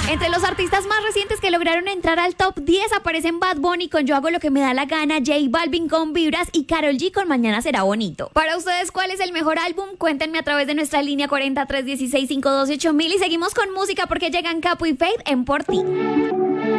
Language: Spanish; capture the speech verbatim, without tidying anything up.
Entre los artistas más recientes que lograron entrar al top diez aparecen Bad Bunny con Yo hago lo que me da la gana, J Balvin con Vibras y Karol G con Mañana será bonito. Para ustedes, ¿cuál es el mejor álbum? Cuéntenme a través de nuestra línea cuarenta, tres dieciséis, cinco doce, ocho mil y seguimos con música porque llegan Capo y Fade en Por Ti.